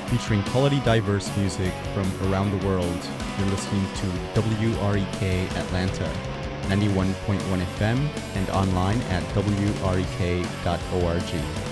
featuring quality, diverse music from around the world. You're listening to WREK Atlanta, 91.1 FM, and online at wrek.org.